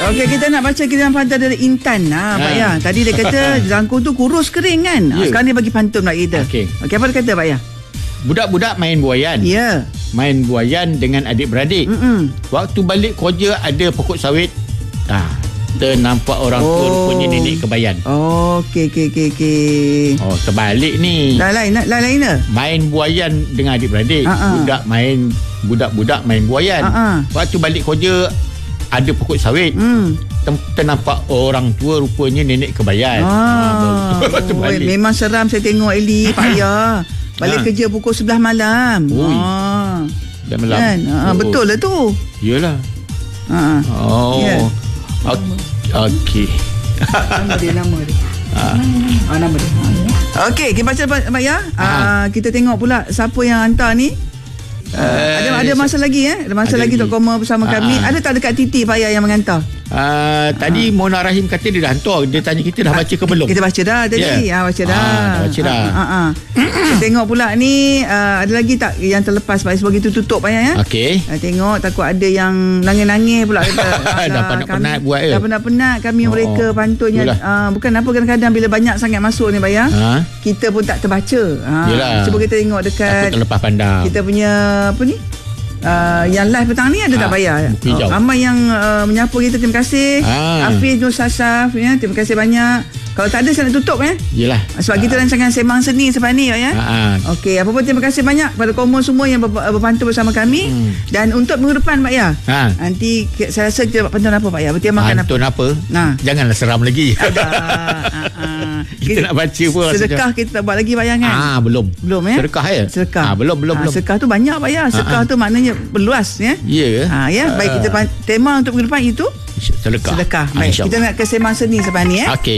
Okey, kita nak baca kiriman pantun dari Intan. Pak Ya. Tadi dia kata jangkung tu kurus kering kan. Sekarang dia bagi pantun pula kita. Okey, apa dia kata Pak Ya? Budak-budak main buaian. Ya. Main buaian dengan adik-beradik. Waktu balik kerja ada pokok sawit. Ternampak orang tua rupanya nenek kebayan. Okey. Oh, terbalik ni. Lain dah. Main buaian dengan adik-beradik. Budak-budak main buaian. Waktu balik kerja ada pokok sawit. Ternampak orang tua rupanya nenek kebayan. Memang seram saya tengok Eli Pak Ya. Balik kerja pukul 11 malam. Dah malam. Kan? Betul lah tu. Yalah. Okey. Nama dia. Nama dia. Okey, kita baca Pak Ya. Kita tengok pula siapa yang hantar ni. Ada masa lagi Ada masa lagi untuk koma bersama kami. Ada tak dekat Titi Pak Ya yang mengantar? Tadi Mona Rahim kata dia dah hantar. Dia tanya kita dah baca ke belum? Kita baca dah tadi. Baca dah. Kita tengok pula ni ada lagi tak yang terlepas Pak Ya, sebab kita tutup Pak Ya. Okey. Tengok takut ada yang nangis-nangis pula. Dah penat-penat buat Dah penat-penat kami mereka pantunnya. Bukan apa, kadang-kadang bila banyak sangat masuk ni Pak Ya, kita pun tak terbaca. Cuba kita tengok dekat takut terlepas pandang. Kita punya apa ni? Yang live petang ni ada tak Pak Ya? Ramai yang menyapa kita, terima kasih. Hafiz Nur Sasaf ya, terima kasih banyak. Kalau tak ada saya nak tutup Yelah. Sebab kita rancangan Sembang Seni sebab ni Pak Ya. Okey, apa pun terima kasih banyak pada kaum semua yang berpantun bersama kami. Dan untuk minggu depan Pak Ya, nanti saya rasa kita buat pantun apa Pak Ya? Bertemakan pantun apa? Janganlah seram lagi. Kita nak baca pun. Sedekah kita tak buat lagi Pak Ya kan? Belum ya? Sedekah ya? Sedekah. Belum. Sedekah tu banyak Pak Ya. Sedekah tu maknanya berluas ya. Ya. Baik, kita tema untuk minggu depan itu sedekah. Baik, kita nak ke Sembang Seni sebab ni Okey.